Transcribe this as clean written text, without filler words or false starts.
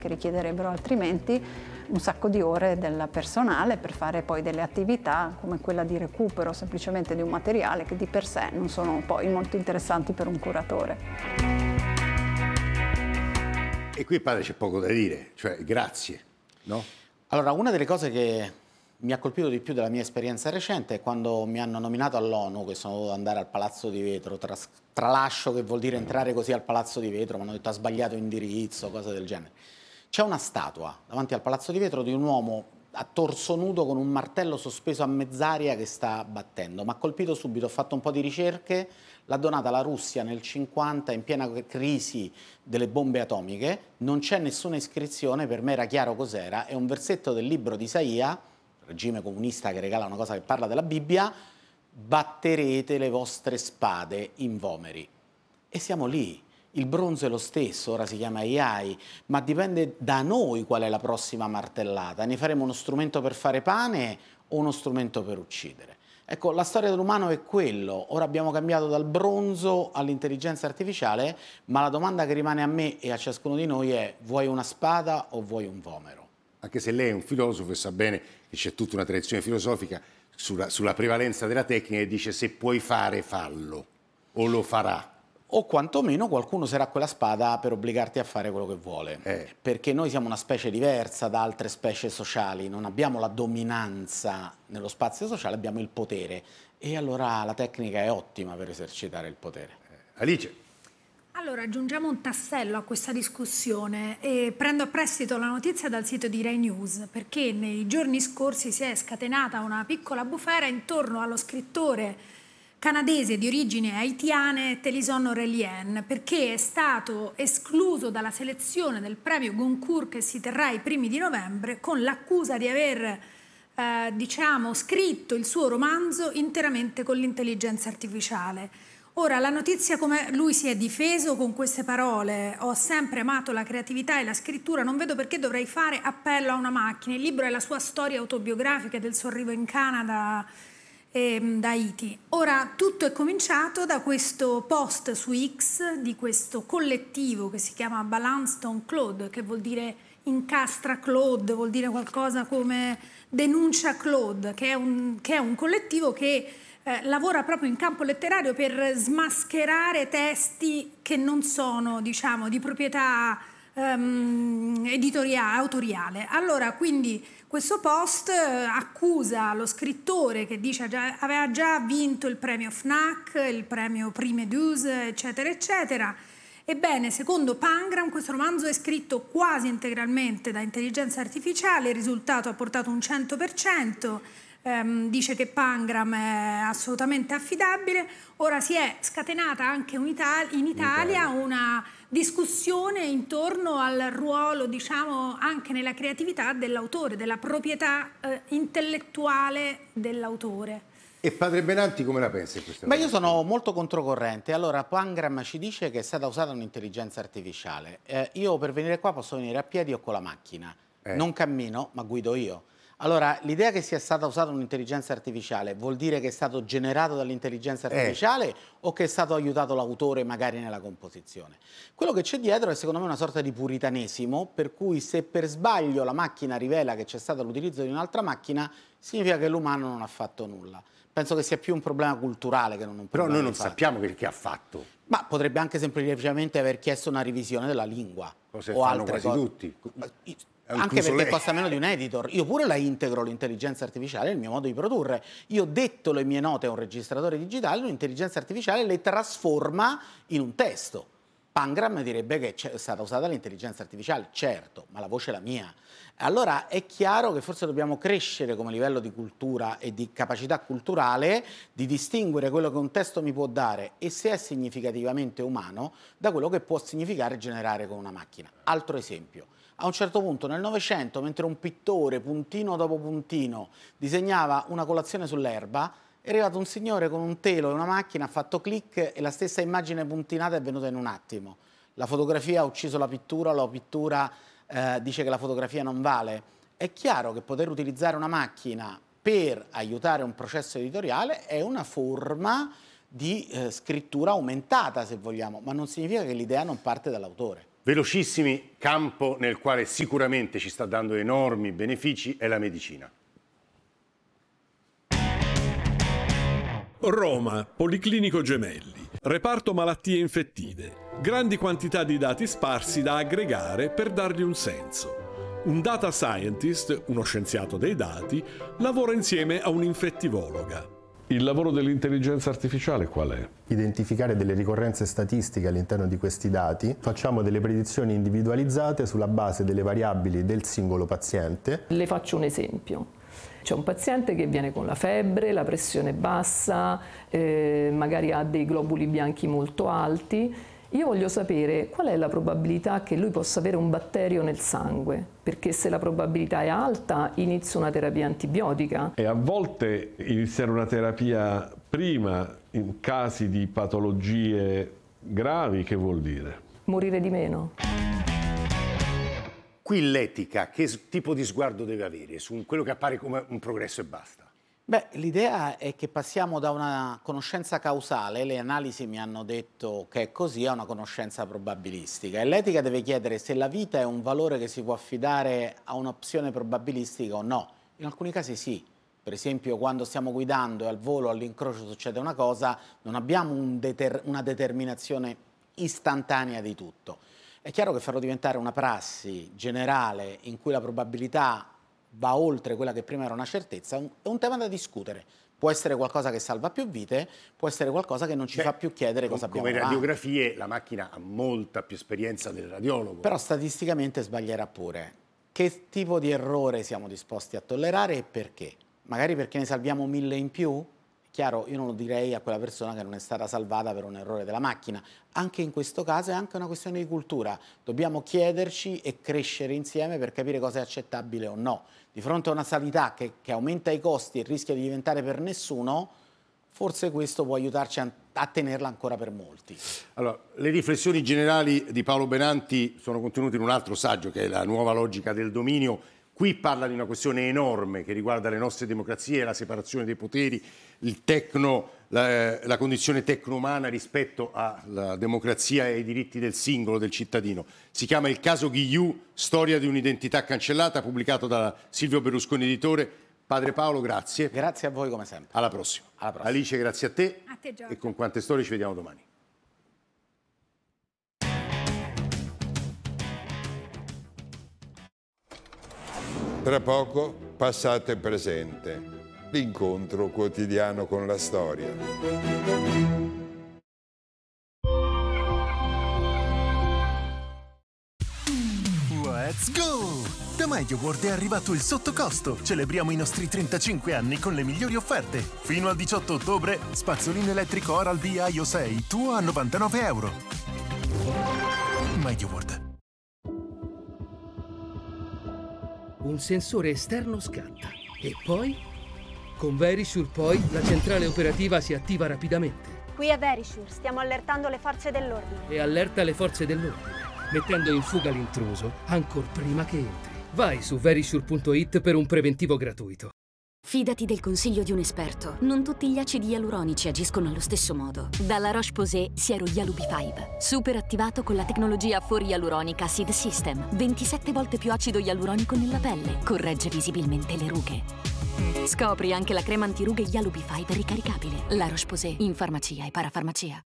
che richiederebbero altrimenti un sacco di ore del personale per fare poi delle attività come quella di recupero semplicemente di un materiale che di per sé non sono poi molto interessanti per un curatore. E qui, padre, c'è poco da dire, cioè grazie, no? Allora, una delle cose che mi ha colpito di più della mia esperienza recente è quando mi hanno nominato all'ONU, che sono dovuto andare al Palazzo di Vetro, tralascio che vuol dire entrare così al Palazzo di Vetro, mi hanno detto ha sbagliato indirizzo, cose del genere. C'è una statua davanti al Palazzo di Vetro di un uomo a torso nudo con un martello sospeso a mezz'aria che sta battendo. Mi ha colpito subito, ho fatto un po' di ricerche, l'ha donata la Russia nel 50 in piena crisi delle bombe atomiche, non c'è nessuna iscrizione, per me era chiaro cos'era, è un versetto del libro di Isaia, regime comunista che regala una cosa che parla della Bibbia, batterete le vostre spade in vomeri. E siamo lì. Il bronzo è lo stesso, ora si chiama AI, ma dipende da noi qual è la prossima martellata. Ne faremo uno strumento per fare pane o uno strumento per uccidere? Ecco, la storia dell'umano è quello. Ora abbiamo cambiato dal bronzo all'intelligenza artificiale, ma la domanda che rimane a me e a ciascuno di noi è: vuoi una spada o vuoi un vomero? Anche se lei è un filosofo e sa bene che c'è tutta una tradizione filosofica sulla prevalenza della tecnica e dice se puoi fare, fallo, o lo farà. O quantomeno qualcuno userà quella spada per obbligarti a fare quello che vuole. Perché noi siamo una specie diversa da altre specie sociali, non abbiamo la dominanza nello spazio sociale, abbiamo il potere. E allora la tecnica è ottima per esercitare il potere. Alice. Allora, aggiungiamo un tassello a questa discussione e prendo a prestito la notizia dal sito di Rai News, perché nei giorni scorsi si è scatenata una piccola bufera intorno allo scrittore canadese di origini haitiane Télisson Aurélien, perché è stato escluso dalla selezione del premio Goncourt che si terrà ai primi di novembre con l'accusa di aver scritto il suo romanzo interamente con l'intelligenza artificiale. Ora, la notizia, come lui si è difeso con queste parole: ho sempre amato la creatività e la scrittura, non vedo perché dovrei fare appello a una macchina. Il libro è la sua storia autobiografica del suo arrivo in Canada da Haiti. Ora, tutto è cominciato da questo post su X di questo collettivo che si chiama Balance ton Claude, che vuol dire incastra Claude, vuol dire qualcosa come denuncia Claude, che è un collettivo che lavora proprio in campo letterario per smascherare testi che non sono, diciamo, di proprietà autoriale. Allora, quindi questo post accusa lo scrittore, che dice aveva già vinto il premio FNAC, il premio Prix Méduse, eccetera, eccetera. Ebbene, secondo Pangram, questo romanzo è scritto quasi integralmente da intelligenza artificiale, il risultato ha portato un 100%. Dice che Pangram è assolutamente affidabile. Ora si è scatenata anche in Italia una discussione intorno al ruolo, diciamo, anche nella creatività dell'autore, della proprietà intellettuale dell'autore. E padre Benanti come la pensa in questa cosa? Io sono molto controcorrente. Allora, Pangram ci dice che è stata usata un'intelligenza artificiale. Io per venire qua posso venire a piedi o con la macchina. Non cammino, ma guido io. Allora, l'idea che sia stata usata un'intelligenza artificiale vuol dire che è stato generato dall'intelligenza artificiale o che è stato aiutato l'autore magari nella composizione? Quello che c'è dietro è secondo me una sorta di puritanesimo, per cui se per sbaglio la macchina rivela che c'è stato l'utilizzo di un'altra macchina, significa che l'umano non ha fatto nulla. Penso che sia più un problema culturale che non un problema. Però noi non sappiamo che ha fatto. Ma potrebbe anche semplicemente aver chiesto una revisione della lingua. Cose o fanno altre quasi cose. tutti. Anche perché costa meno di un editor. Io pure la integro l'intelligenza artificiale nel mio modo di produrre. Io detto le mie note a un registratore digitale, l'intelligenza artificiale le trasforma in un testo. Pangram direbbe che è stata usata l'intelligenza artificiale, certo, ma la voce è la mia. Allora è chiaro che forse dobbiamo crescere come livello di cultura e di capacità culturale di distinguere quello che un testo mi può dare e se è significativamente umano da quello che può significare generare con una macchina. Altro esempio. A un certo punto nel Novecento, mentre un pittore, puntino dopo puntino, disegnava una colazione sull'erba, è arrivato un signore con un telo e una macchina, ha fatto clic e la stessa immagine puntinata è venuta in un attimo. La fotografia ha ucciso la pittura dice che la fotografia non vale. È chiaro che poter utilizzare una macchina per aiutare un processo editoriale è una forma di scrittura aumentata, se vogliamo, ma non significa che l'idea non parte dall'autore. Velocissimi, campo nel quale sicuramente ci sta dando enormi benefici è la medicina. Roma, Policlinico Gemelli, reparto malattie infettive, grandi quantità di dati sparsi da aggregare per dargli un senso. Un data scientist, uno scienziato dei dati, lavora insieme a un'infettivologa. Il lavoro dell'intelligenza artificiale qual è? Identificare delle ricorrenze statistiche all'interno di questi dati, facciamo delle predizioni individualizzate sulla base delle variabili del singolo paziente. Le faccio un esempio. C'è un paziente che viene con la febbre, la pressione bassa, magari ha dei globuli bianchi molto alti. Io voglio sapere qual è la probabilità che lui possa avere un batterio nel sangue, perché se la probabilità è alta inizio una terapia antibiotica. E a volte iniziare una terapia prima in casi di patologie gravi, che vuol dire? Morire di meno. Qui l'etica, che tipo di sguardo deve avere su quello che appare come un progresso e basta? Beh, l'idea è che passiamo da una conoscenza causale, le analisi mi hanno detto che è così, a una conoscenza probabilistica. E l'etica deve chiedere se la vita è un valore che si può affidare a un'opzione probabilistica o no. In alcuni casi sì. Per esempio, quando stiamo guidando e al volo, all'incrocio succede una cosa, non abbiamo una determinazione istantanea di tutto. È chiaro che farlo diventare una prassi generale in cui la probabilità va oltre quella che prima era una certezza, è un tema da discutere. Può essere qualcosa che salva più vite, può essere qualcosa che non ci fa più chiedere cosa abbiamo davanti. Come radiografie la macchina ha molta più esperienza del radiologo. Però statisticamente sbaglierà pure. Che tipo di errore siamo disposti a tollerare e perché? Magari perché ne salviamo 1000 in più? Chiaro, io non lo direi a quella persona che non è stata salvata per un errore della macchina. Anche in questo caso è anche una questione di cultura. Dobbiamo chiederci e crescere insieme per capire cosa è accettabile o no. Di fronte a una sanità che aumenta i costi e rischia di diventare per nessuno, forse questo può aiutarci a tenerla ancora per molti. Allora, le riflessioni generali di Paolo Benanti sono contenute in un altro saggio che è La nuova logica del dominio. Qui parla di una questione enorme che riguarda le nostre democrazie, la separazione dei poteri, la condizione tecno-umana rispetto alla democrazia e ai diritti del singolo, del cittadino. Si chiama Il caso Ghigliù, storia di un'identità cancellata, pubblicato da Silvio Berlusconi editore. Padre Paolo, grazie. Grazie a voi come sempre. Alla prossima. Alla prossima. Alice, grazie a te. A te, Giorgio. E con Quante Storie ci vediamo domani. Tra poco, passato e presente, l'incontro quotidiano con la storia. Let's go! Da MediaWorld è arrivato il sottocosto. Celebriamo i nostri 35 anni con le migliori offerte. Fino al 18 ottobre, spazzolino elettrico Oral-B Io 6, tuo a €99. MediaWorld. Un sensore esterno scatta e poi, con Verisure poi, la centrale operativa si attiva rapidamente. Qui è Verisure, stiamo allertando le forze dell'ordine. E allerta le forze dell'ordine, mettendo in fuga l'intruso ancor prima che entri. Vai su verisure.it per un preventivo gratuito. Fidati del consiglio di un esperto. Non tutti gli acidi ialuronici agiscono allo stesso modo. Dalla Roche-Posay Siero Yalu B5. Super attivato con la tecnologia 4-Hyaluronic Acid System. 27 volte più acido ialuronico nella pelle. Corregge visibilmente le rughe. Scopri anche la crema antirughe Yalu B5 ricaricabile. La Roche-Posay in farmacia e parafarmacia.